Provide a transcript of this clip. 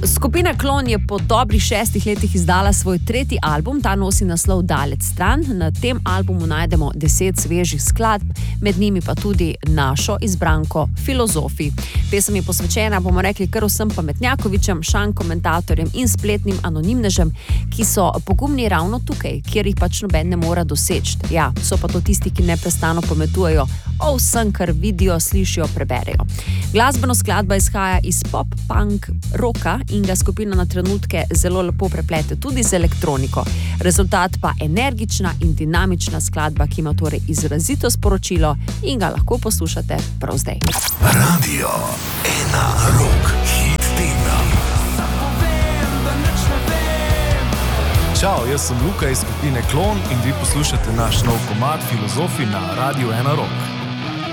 Skupina Klon je po dobrih 6 letih izdala svoj 3. album, ta nosi naslov Daleč stran. Na tem albumu najdemo 10 svežih skladb, med njimi pa tudi našo izbranko Filozofi. Pesem je posvečena, bomo rekli, kar vsem pametnjakovičem, komentatorjem in spletnim anonimnežem, ki so pogumni ravno tukaj, kjer jih pač noben ne mora doseči. Ja, so pa to tisti, ki neprestano pametujejo o vsem, kar vidijo, slišijo, preberejo. Glasbeno skladba izhaja iz pop-punk roka in ga skupina na trenutke zelo lepo preplete tudi z elektroniko. Rezultat pa energična in dinamična skladba, ki ima torej izrazito sporočilo in ga lahko poslušate prav zdaj. Radio Ena Rok, hit tedna. Čau, jaz sem Luka iz skupine Klon in vi poslušate naš nov komad Filozofi na Radio Ena Rok.